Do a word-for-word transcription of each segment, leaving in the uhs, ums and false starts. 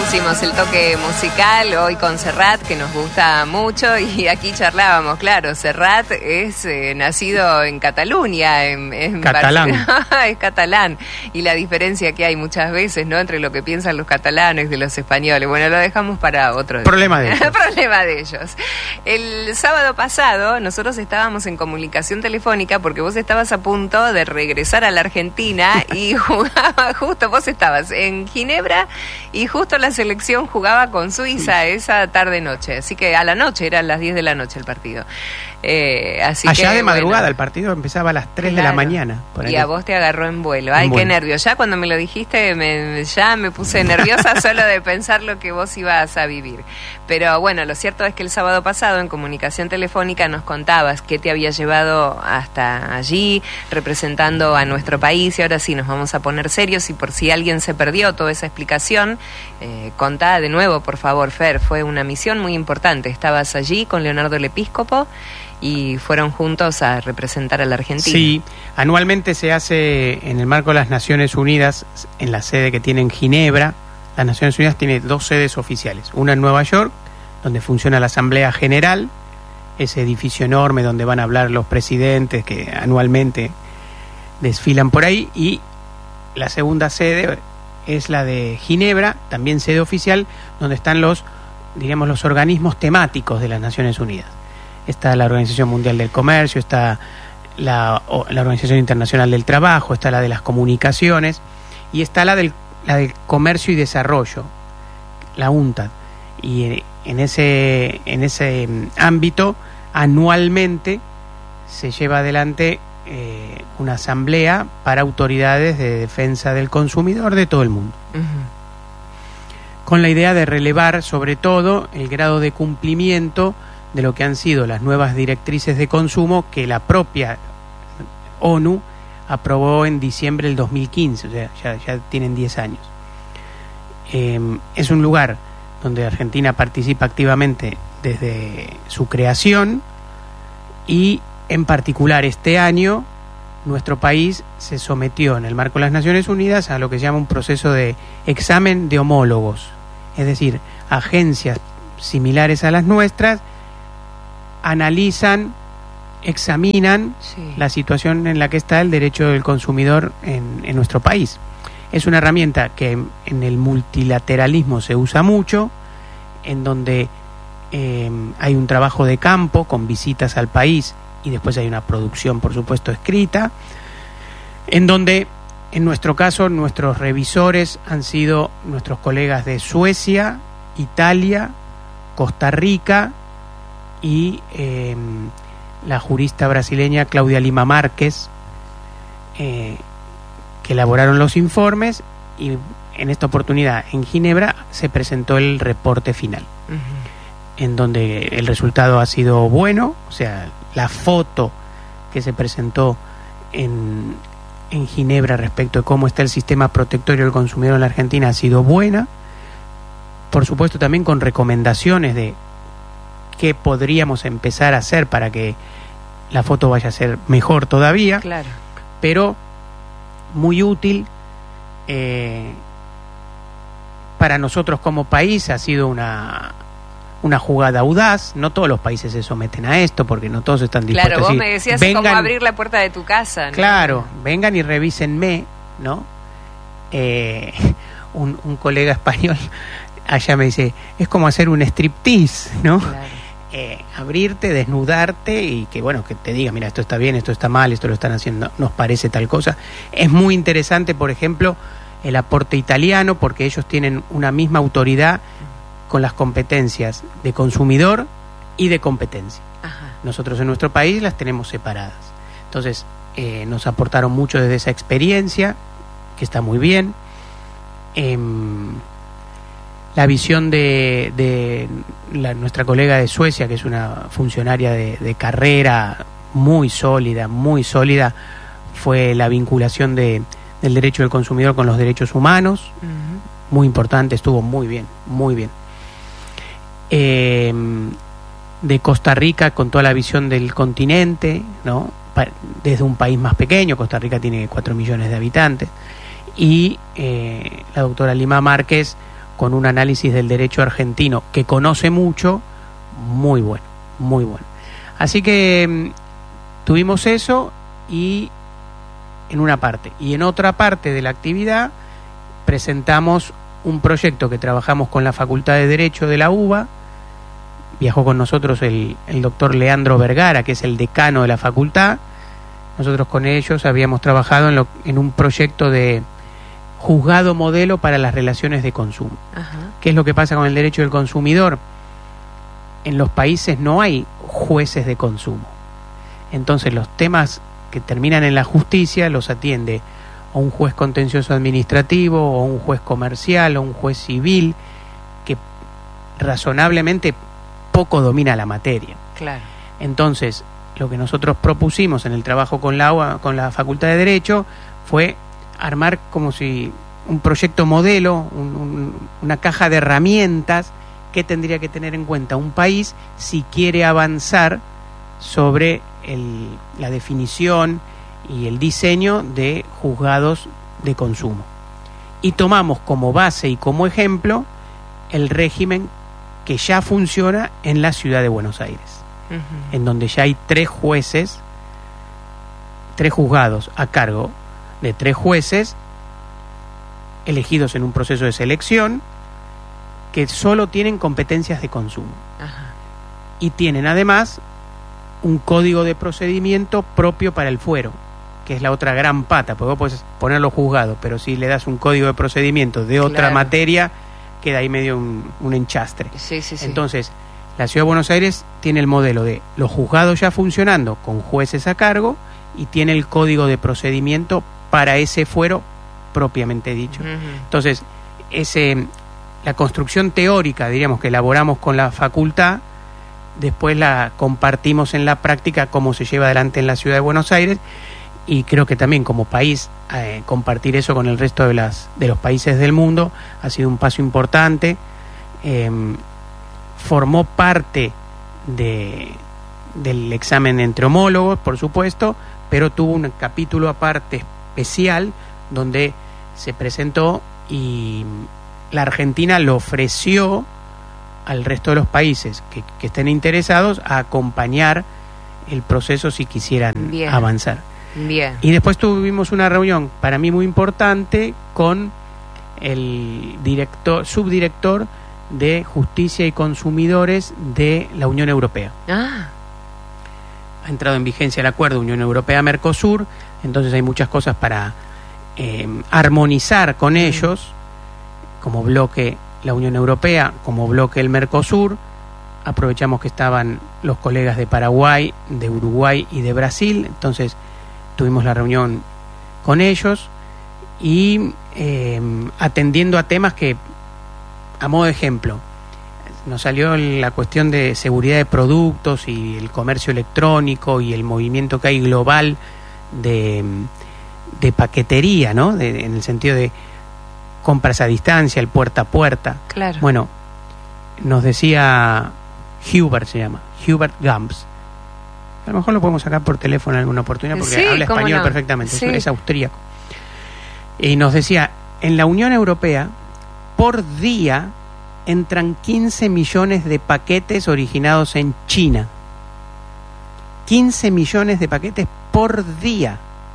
pusimos el toque musical hoy con Serrat, que nos gusta mucho, y aquí charlábamos, claro, Serrat es eh, nacido en Cataluña, en, en catalán. Es catalán, y la diferencia que hay muchas veces, ¿no?, entre lo que piensan los catalanes de los españoles. Bueno, lo dejamos para otro día. Problema de ellos. Problema de ellos. El sábado pasado nosotros estábamos en comunicación telefónica porque vos estabas a punto de regresar a la Argentina y jugaba justo, vos estabas en Ginebra y justo la selección jugaba con Suiza esa tarde-noche, así que a la noche, eran las diez de la noche el partido. Eh, así Allá que, de madrugada, bueno, el partido empezaba a las tres claro, de la mañana. Por y a vos te agarró en vuelo. Ay, en qué vuelo. nervios. Ya cuando me lo dijiste, me, ya me puse nerviosa solo de pensar lo que vos ibas a vivir. Pero bueno, lo cierto es que el sábado pasado en comunicación telefónica nos contabas qué te había llevado hasta allí, representando a nuestro país, y ahora sí nos vamos a poner serios, y por si alguien se perdió toda esa explicación, eh, contá de nuevo, por favor, Fer. Fue una misión muy importante. Estabas allí con Leonardo el Episcopo y fueron juntos a representar a la Argentina. Sí, anualmente se hace en el marco de las Naciones Unidas, en la sede que tiene en Ginebra. Las Naciones Unidas tiene dos sedes oficiales, una en Nueva York, donde funciona la Asamblea General, ese edificio enorme donde van a hablar los presidentes que anualmente desfilan por ahí, y la segunda sede es la de Ginebra, también sede oficial, donde están los, diríamos, los organismos temáticos de las Naciones Unidas. Está la Organización Mundial del Comercio, está la, la Organización Internacional del Trabajo, está la de las Comunicaciones y está la del, la del Comercio y Desarrollo, la UNTAD. Y en ese, en ese ámbito, anualmente se lleva adelante eh, una asamblea para autoridades de defensa del consumidor de todo el mundo. Uh-huh. Con la idea de relevar, sobre todo, el grado de cumplimiento de lo que han sido las nuevas directrices de consumo que la propia ONU aprobó en diciembre del dos mil quince, o sea, ya, ya tienen diez años. Eh, es un lugar donde Argentina participa activamente desde su creación, y en particular este año nuestro país se sometió en el marco de las Naciones Unidas a lo que se llama un proceso de examen de homólogos, es decir, agencias similares a las nuestras analizan, examinan sí. la situación en la que está el derecho del consumidor en, en nuestro país. Es una herramienta que en, en el multilateralismo se usa mucho, en donde eh, hay un trabajo de campo con visitas al país y después hay una producción, por supuesto, escrita, en donde, en nuestro caso, nuestros revisores han sido nuestros colegas de Suecia, Italia, Costa Rica y eh, la jurista brasileña Claudia Lima Márquez, eh, que elaboraron los informes, y en esta oportunidad en Ginebra se presentó el reporte final, uh-huh. en donde el resultado ha sido bueno, o sea, la foto que se presentó en, en Ginebra respecto de cómo está el sistema protectorio del consumidor en la Argentina ha sido buena, por supuesto también con recomendaciones de qué podríamos empezar a hacer para que la foto vaya a ser mejor todavía, claro. pero muy útil. Eh, para nosotros como país ha sido una, una jugada audaz. No todos los países se someten a esto, porque no todos están dispuestos. Claro, vos a decir, me decías vengan, como abrir la puerta de tu casa, ¿no? Claro, vengan y revísenme, ¿no? Eh, un, un colega español allá me dice, es como hacer un striptease, ¿no? Claro. Eh, abrirte, desnudarte y que, bueno, que te diga, mira, esto está bien, esto está mal, esto lo están haciendo, nos parece tal cosa. Es muy interesante, por ejemplo, el aporte italiano, porque ellos tienen una misma autoridad con las competencias de consumidor y de competencia. Ajá. Nosotros en nuestro país las tenemos separadas. Entonces, eh, nos aportaron mucho desde esa experiencia, que está muy bien. Eh, la visión de, de la, nuestra colega de Suecia, que es una funcionaria de, de carrera muy sólida, muy sólida, fue la vinculación de, del derecho del consumidor con los derechos humanos, uh-huh. muy importante, estuvo muy bien, muy bien. Eh, de Costa Rica, con toda la visión del continente, ¿no? Pa- desde un país más pequeño, Costa Rica tiene cuatro millones de habitantes, y eh, la doctora Lima Márquez con un análisis del derecho argentino que conoce mucho, muy bueno, muy bueno. Así que mmm, tuvimos eso y en una parte. Y en otra parte de la actividad presentamos un proyecto que trabajamos con la Facultad de Derecho de la UBA. Viajó con nosotros el, el doctor Leandro Vergara, que es el decano de la facultad. Nosotros con ellos habíamos trabajado en, lo, en un proyecto de juzgado modelo para las relaciones de consumo. Ajá. ¿Qué es lo que pasa con el derecho del consumidor? En los países no hay jueces de consumo. Entonces los temas que terminan en la justicia los atiende o un juez contencioso administrativo, o un juez comercial, o un juez civil, que razonablemente poco domina la materia. Claro. Entonces, lo que nosotros propusimos en el trabajo con la U A, con la Facultad de Derecho, fue armar como si un proyecto modelo, un, un, una caja de herramientas que tendría que tener en cuenta un país si quiere avanzar sobre el, la definición y el diseño de juzgados de consumo. Y tomamos como base y como ejemplo el régimen que ya funciona en la ciudad de Buenos Aires, uh-huh. en donde ya hay tres jueces, tres juzgados a cargo de tres jueces elegidos en un proceso de selección que solo tienen competencias de consumo. Uh-huh. Y tienen además un código de procedimiento propio para el fuero, que es la otra gran pata, porque vos podés ponerlo juzgado, pero si le das un código de procedimiento de otra claro. materia, queda ahí medio un, un enchastre. Sí, sí, sí. Entonces, la Ciudad de Buenos Aires tiene el modelo de los juzgados ya funcionando con jueces a cargo y tiene el código de procedimiento para ese fuero propiamente dicho. Uh-huh. Entonces, ese, la construcción teórica, diríamos, que elaboramos con la facultad, después la compartimos en la práctica cómo se lleva adelante en la Ciudad de Buenos Aires. Y creo que también como país eh, compartir eso con el resto de las de los países del mundo ha sido un paso importante. Eh, formó parte de, del examen entre homólogos, por supuesto, pero tuvo un capítulo aparte especial donde se presentó y la Argentina lo ofreció al resto de los países que, que estén interesados a acompañar el proceso si quisieran Bien. avanzar. Bien. Y después tuvimos una reunión para mí muy importante con el director, subdirector de Justicia y Consumidores de la Unión Europea. Ah. Ha entrado en vigencia el acuerdo Unión Europea-Mercosur, entonces hay muchas cosas para eh, armonizar con ellos, como bloque la Unión Europea, como bloque el Mercosur. Aprovechamos que estaban los colegas de Paraguay, de Uruguay y de Brasil, entonces tuvimos la reunión con ellos y eh, atendiendo a temas que, a modo de ejemplo, nos salió la cuestión de seguridad de productos y el comercio electrónico y el movimiento que hay global de, de paquetería, ¿no? De, en el sentido de compras a distancia, el puerta a puerta. Claro. Bueno, nos decía Hubert, se llama, Hubert Gams. A lo mejor lo podemos sacar por teléfono en alguna oportunidad porque sí, habla español no. perfectamente, sí. es austríaco. Y nos decía, en la Unión Europea, por día entran quince millones de paquetes originados en China. quince millones de paquetes por día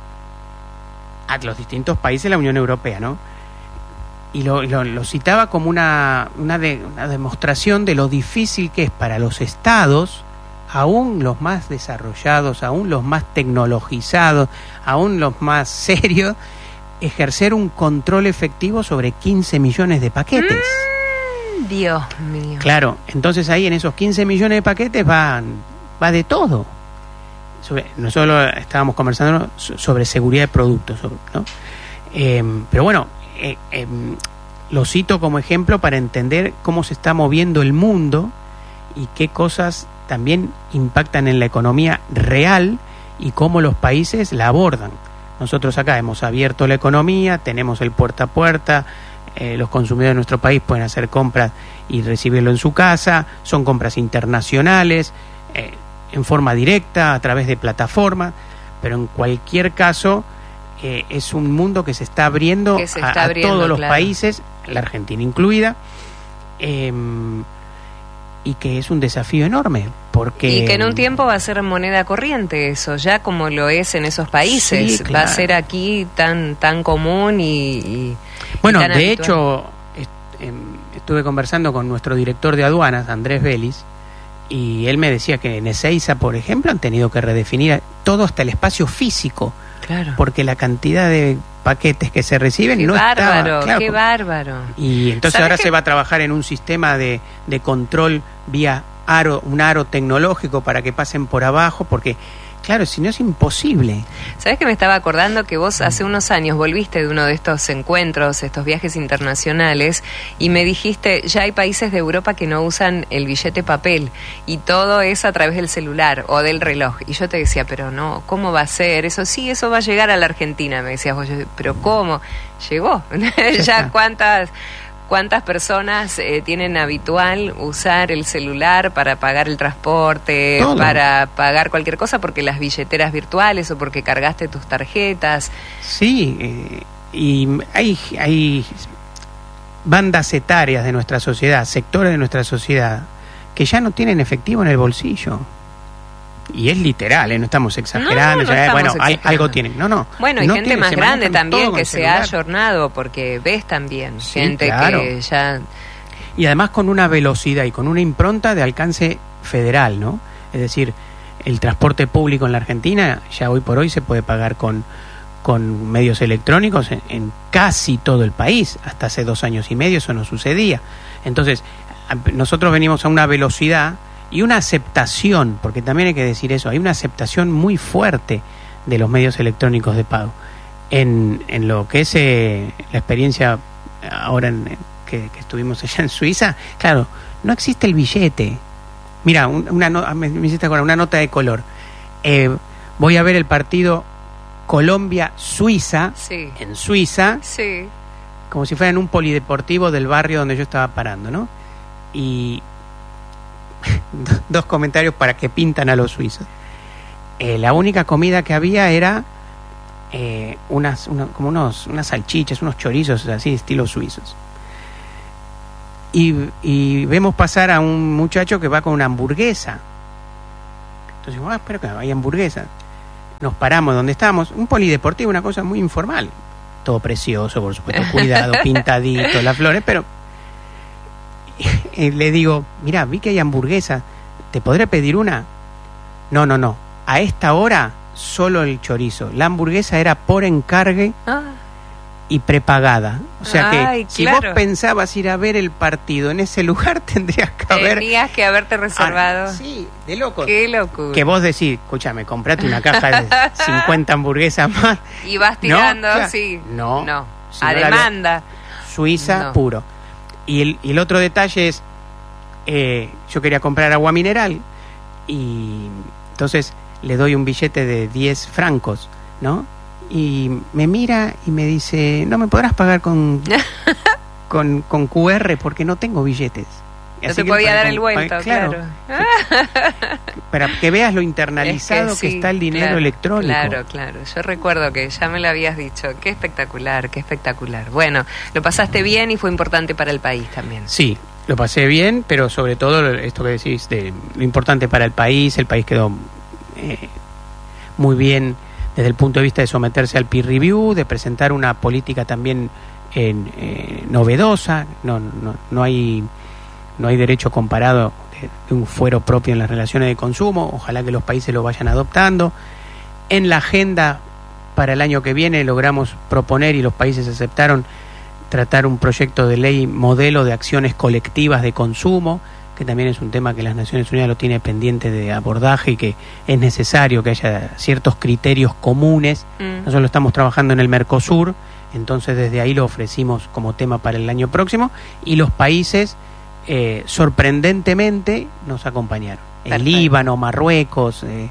a los distintos países de la Unión Europea, ¿no? Y lo, lo, lo citaba como una, una, de, una demostración de lo difícil que es para los estados, aún los más desarrollados, aún los más tecnologizados, aún los más serios, ejercer un control efectivo sobre quince millones de paquetes. Mm, Dios mío. Claro, entonces ahí en esos quince millones de paquetes va, va de todo. Sobre, nosotros estábamos conversando sobre seguridad de productos, ¿no? Eh, pero bueno, eh, eh, lo cito como ejemplo para entender cómo se está moviendo el mundo y qué cosas también impactan en la economía real y cómo los países la abordan. Nosotros acá hemos abierto la economía, tenemos el puerta a puerta, eh, los consumidores de nuestro país pueden hacer compras y recibirlo en su casa, son compras internacionales, eh, en forma directa, a través de plataformas, pero en cualquier caso eh, es un mundo que se está abriendo, se está a, abriendo a todos los claro. países la Argentina incluida, eh, y que es un desafío enorme. Porque, y que en un tiempo va a ser moneda corriente eso, ya como lo es en esos países. Sí, claro. Va a ser aquí tan tan común y... y bueno, y tan de habitual. hecho, est estuve conversando con nuestro director de aduanas, Andrés Vélez, y él me decía que en Ezeiza, por ejemplo, han tenido que redefinir todo hasta el espacio físico. Claro. Porque la cantidad de paquetes que se reciben qué no bárbaro, estaba, claro, qué bárbaro. Y entonces ahora que... se va a trabajar en un sistema de, de control vía aro, un aro tecnológico para que pasen por abajo, porque claro, si no es imposible. ¿Sabés que me estaba acordando que vos hace unos años volviste de uno de estos encuentros, estos viajes internacionales, y me dijiste, ya hay países de Europa que no usan el billete papel, y todo es a través del celular o del reloj? Y yo te decía, pero no, ¿cómo va a ser? Eso sí, eso va a llegar a la Argentina, me decías vos. Yo, pero ¿cómo? Llegó. Ya cuántas... ¿Cuántas personas eh, tienen habitual usar el celular para pagar el transporte, Todo. para pagar cualquier cosa, porque las billeteras virtuales o porque cargaste tus tarjetas? Sí, eh, y hay, hay bandas etarias de nuestra sociedad, sectores de nuestra sociedad, que ya no tienen efectivo en el bolsillo. Y es literal, ¿eh? No estamos exagerando. No, no ya, estamos bueno, hay, exagerando. algo tienen. No, no. Bueno, y no gente tienen, más se grande manejan también todo con que el se ha celular. ayornado, porque ves también Sí, gente claro. que ya... Y además con una velocidad y con una impronta de alcance federal, ¿no? Es decir, el transporte público en la Argentina ya hoy por hoy se puede pagar con, con medios electrónicos en, en casi todo el país. Hasta hace dos años y medio eso no sucedía. Entonces, nosotros venimos a una velocidad y una aceptación, porque también hay que decir eso, hay una aceptación muy fuerte de los medios electrónicos de pago. En, en lo que es eh, la experiencia ahora en, que, que estuvimos allá en Suiza, claro, no existe el billete. Mira, un, una no, me, me hiciste acordar, una nota de color. Eh, voy a ver el partido Colombia-Suiza, Sí. en Suiza, Sí. como si fuera en un polideportivo del barrio donde yo estaba parando, ¿no? Y dos comentarios para que pintan a los suizos. Eh, la única comida que había era eh, unas, una, como unos, unas salchichas, unos chorizos así, estilo suizos. Y, y vemos pasar a un muchacho que va con una hamburguesa. Entonces, ah, espero que hay hamburguesa. Nos paramos donde estábamos, un polideportivo, una cosa muy informal. Todo precioso, por supuesto, cuidado, pintadito, las flores, pero eh, le digo, mira, vi que hay hamburguesa, ¿te podré pedir una? No, no, no, a esta hora solo el chorizo. La hamburguesa era por encargue Ah. y prepagada. O sea que Ay, si claro. vos pensabas ir a ver el partido en ese lugar, tendrías que haber... Tenías que haberte reservado. Ah, sí, de loco. Qué locura. Que vos decís, escúchame, comprate una caja de cincuenta hamburguesas más. Y vas tirando, No, claro. sí. No. No. Si A no la demanda. Suiza No. puro. Y el, y el otro detalle es, eh, yo quería comprar agua mineral y entonces le doy un billete de diez francos, ¿no? Y me mira y me dice, no me podrás pagar con, con, con Q R porque no tengo billetes. No Así te que podía para- dar el vuelto, para- claro. Para que veas lo internalizado Es que, sí, está el dinero claro, electrónico. Claro, claro. Yo recuerdo que ya me lo habías dicho. Qué espectacular, qué espectacular. Bueno, lo pasaste bien y fue importante para el país también. Sí, lo pasé bien, pero sobre todo esto que decís, de lo importante para el país, el país quedó eh, muy bien desde el punto de vista de someterse al peer review, de presentar una política también eh, eh, novedosa, no, no, no hay no hay derecho comparado de, de un fuero propio en las relaciones de consumo, ojalá que los países lo vayan adoptando. En la agenda para el año que viene logramos proponer, y los países aceptaron, tratar un proyecto de ley modelo de acciones colectivas de consumo, que también es un tema que las Naciones Unidas lo tiene pendiente de abordaje y que es necesario que haya ciertos criterios comunes. Mm. Nosotros estamos trabajando en el Mercosur, entonces desde ahí lo ofrecimos como tema para el año próximo, y los países eh, sorprendentemente nos acompañaron. El Perfecto. Líbano, Marruecos, eh,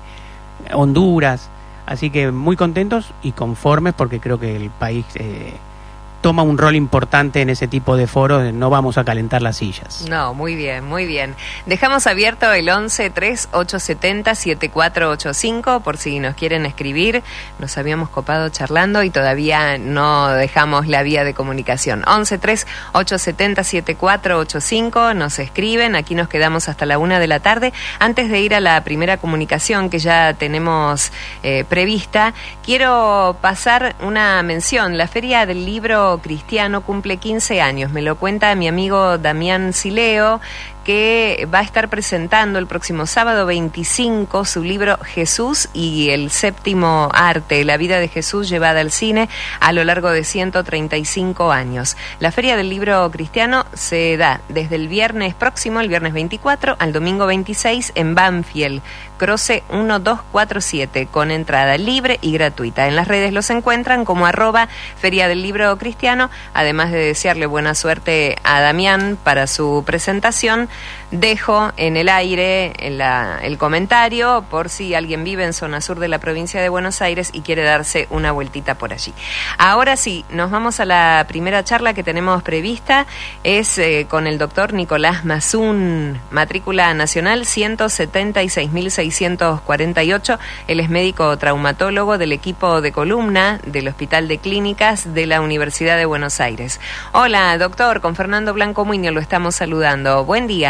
Honduras, así que muy contentos y conformes porque creo que el país... Eh, toma un rol importante en ese tipo de foros, no vamos a calentar las sillas. No, muy bien, muy bien. Dejamos abierto el once tres ocho siete cero siete cuatro ocho cinco por si nos quieren escribir. Nos habíamos copado charlando y todavía no dejamos la vía de comunicación. once tres ocho siete cero siete cuatro ocho cinco, nos escriben, aquí nos quedamos hasta la una de la tarde. Antes de ir a la primera comunicación que ya tenemos eh, prevista, quiero pasar una mención. La Feria del Libro Cristiano cumple quince años, me lo cuenta mi amigo Damián Sileo, que va a estar presentando el próximo sábado veinticinco su libro Jesús y el séptimo arte, la vida de Jesús llevada al cine a lo largo de ciento treinta y cinco años. La Feria del Libro Cristiano se da desde el viernes próximo, el viernes veinticuatro, al domingo veintiséis en Banfield, Croce uno dos cuatro siete, con entrada libre y gratuita. En las redes los encuentran como arroba Feria del Libro Cristiano. Además de desearle buena suerte a Damián para su presentación, dejo en el aire en la, el comentario por si alguien vive en zona sur de la provincia de Buenos Aires y quiere darse una vueltita por allí. Ahora sí, nos vamos a la primera charla que tenemos prevista. Es eh, con el doctor Nicolás Mazún, matrícula nacional ciento setenta y seis mil seiscientos cuarenta y ocho. Él es médico traumatólogo del equipo de columna del Hospital de Clínicas de la Universidad de Buenos Aires. Hola, doctor, con Fernando Blanco Muñoz lo estamos saludando. Buen día.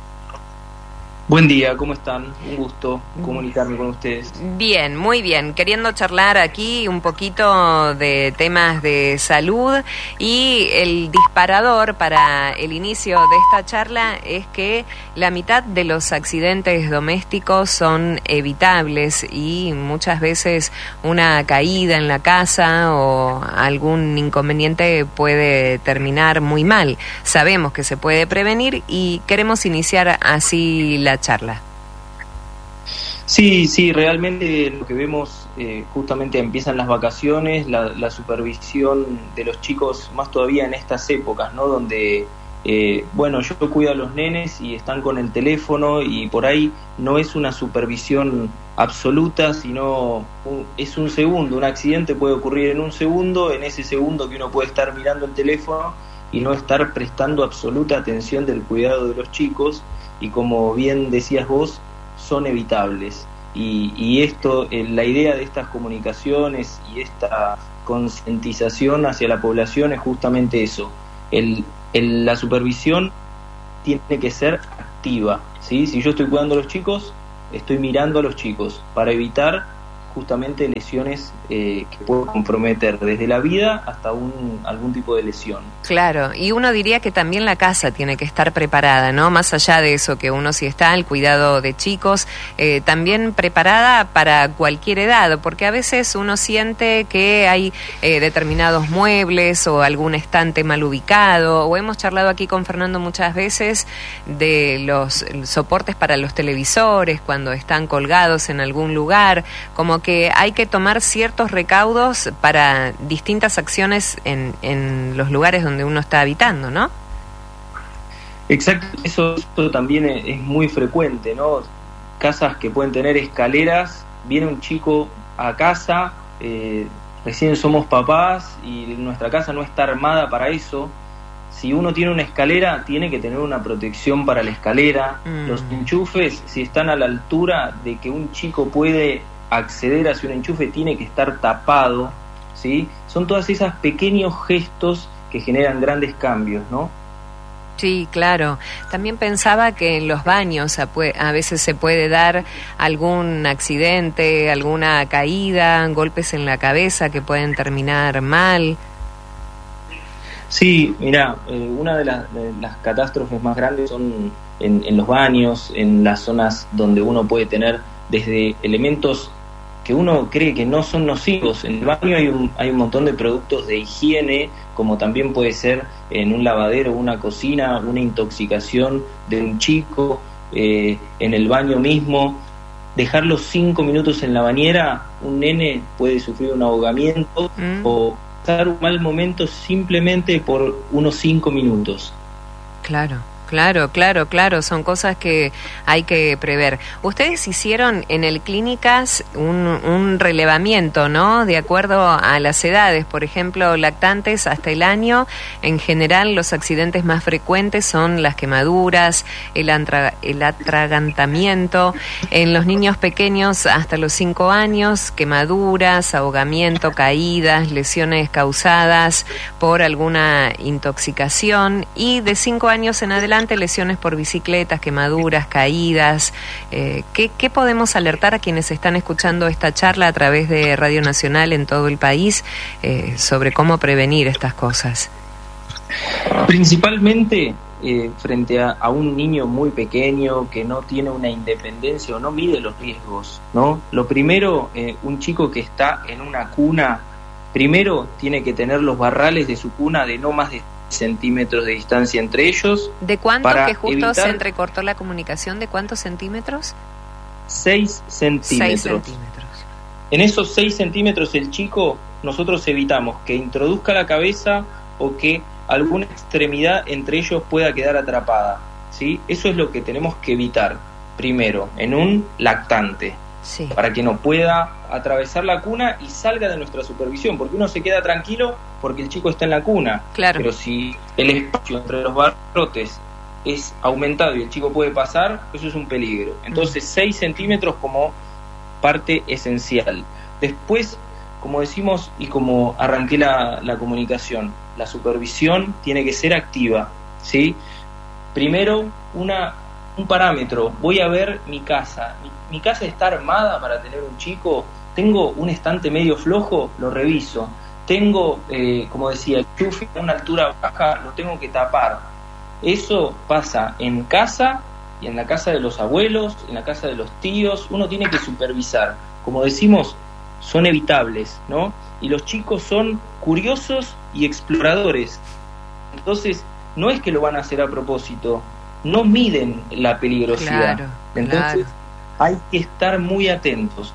Buen día, ¿cómo están? Un gusto comunicarme con ustedes. Bien, muy bien. Queriendo charlar aquí un poquito de temas de salud, y el disparador para el inicio de esta charla es que la mitad de los accidentes domésticos son evitables y muchas veces una caída en la casa o algún inconveniente puede terminar muy mal. Sabemos que se puede prevenir y queremos iniciar así la charla. Sí, sí, realmente lo que vemos, eh, justamente empiezan las vacaciones, la, la supervisión de los chicos, más todavía en estas épocas, ¿no? Donde, eh, bueno, yo cuido a los nenes y están con el teléfono y por ahí no es una supervisión absoluta, sino un, es un segundo. Un accidente puede ocurrir en un segundo, en ese segundo que uno puede estar mirando el teléfono y no estar prestando absoluta atención del cuidado de los chicos. Y como bien decías vos, son evitables. Y, y esto, eh, la idea de estas comunicaciones y esta concientización hacia la población es justamente eso. El, el, la supervisión tiene que ser activa, ¿sí? Si yo estoy cuidando a los chicos, estoy mirando a los chicos para evitar justamente lesiones eh, que pueden comprometer desde la vida hasta un, algún tipo de lesión. Claro, y uno diría que también la casa tiene que estar preparada, ¿no? Más allá de eso, que uno sí está al cuidado de chicos, eh, también preparada para cualquier edad, porque a veces uno siente que hay eh, determinados muebles o algún estante mal ubicado, o hemos charlado aquí con Fernando muchas veces de los soportes para los televisores cuando están colgados en algún lugar, como que hay que tomar ciertos recaudos para distintas acciones en, en los lugares donde uno está habitando, ¿no? Exacto, eso, eso también es, es muy frecuente, ¿no? Casas que pueden tener escaleras, viene un chico a casa, eh, recién somos papás y nuestra casa no está armada para eso. Si uno tiene una escalera, tiene que tener una protección para la escalera. Mm. Los enchufes, si están a la altura de que un chico puede acceder hacia un enchufe, tiene que estar tapado, ¿sí? Son todas esas pequeños gestos que generan grandes cambios, ¿no? Sí, claro. También pensaba que en los baños a, a veces se puede dar algún accidente, alguna caída, golpes en la cabeza que pueden terminar mal. Sí, mira, eh, una de, la, de las catástrofes más grandes son en, en los baños, en las zonas donde uno puede tener desde elementos que uno cree que no son nocivos. En el baño hay un, hay un montón de productos de higiene, como también puede ser en un lavadero, una cocina, una intoxicación de un chico, eh, en el baño mismo. Dejarlos cinco minutos en la bañera, un nene puede sufrir un ahogamiento mm. o pasar un mal momento simplemente por unos cinco minutos. Claro. Claro, claro, claro, son cosas que hay que prever. Ustedes hicieron en el Clínicas un, un relevamiento, ¿no? De acuerdo a las edades, por ejemplo, lactantes hasta el año, en general los accidentes más frecuentes son las quemaduras, el, antra, el atragantamiento, en los niños pequeños hasta los cinco años, quemaduras, ahogamiento, caídas, lesiones causadas por alguna intoxicación, y de cinco años en adelante lesiones por bicicletas, quemaduras, caídas. Eh, ¿qué, ¿Qué podemos alertar a quienes están escuchando esta charla a través de Radio Nacional en todo el país eh, sobre cómo prevenir estas cosas? Principalmente eh, frente a, a un niño muy pequeño que no tiene una independencia o no mide los riesgos, ¿no? Lo primero, eh, un chico que está en una cuna, primero tiene que tener los barrales de su cuna de no más de centímetros de distancia entre ellos. ¿De cuánto? Que justo evitar... se entrecortó la comunicación. ¿De cuántos centímetros? Seis centímetros. Seis centímetros. En esos seis centímetros el chico, nosotros evitamos que introduzca la cabeza o que alguna extremidad entre ellos pueda quedar atrapada, ¿sí? Eso es lo que tenemos que evitar primero en un lactante. Sí. Para que no pueda atravesar la cuna y salga de nuestra supervisión, porque uno se queda tranquilo porque el chico está en la cuna, claro. Pero si el espacio entre los barrotes es aumentado y el chico puede pasar, eso es un peligro. Entonces, seis centímetros como parte esencial. Después, como decimos y como arranqué la, la comunicación, la supervisión tiene que ser activa, ¿sí? Primero, una un parámetro, voy a ver mi casa, mi, mi casa está armada para tener un chico, tengo un estante medio flojo, lo reviso, tengo, eh, como decía, el chufi a una altura baja, lo tengo que tapar. Eso pasa en casa y en la casa de los abuelos, en la casa de los tíos, uno tiene que supervisar. Como decimos, son evitables, ¿no? Y los chicos son curiosos y exploradores. Entonces, no es que lo van a hacer a propósito, no miden la peligrosidad. Claro, Entonces, claro. hay que estar muy atentos.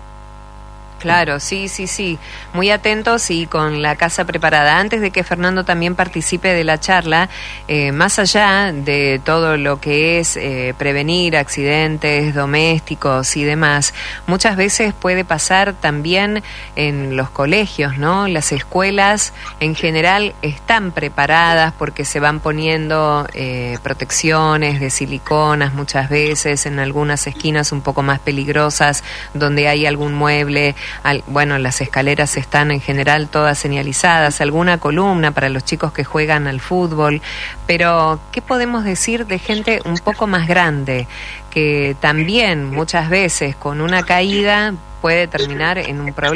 Claro, sí, sí, sí, muy atentos y con la casa preparada. Antes de que Fernando también participe de la charla, eh, más allá de todo lo que es eh, prevenir accidentes domésticos y demás, muchas veces puede pasar también en los colegios, ¿no? Las escuelas en general están preparadas porque se van poniendo eh, protecciones de siliconas muchas veces en algunas esquinas un poco más peligrosas donde hay algún mueble. Al, bueno, las escaleras están en general todas señalizadas, alguna columna para los chicos que juegan al fútbol, pero ¿qué podemos decir de gente un poco más grande que también muchas veces con una caída puede terminar en un problema?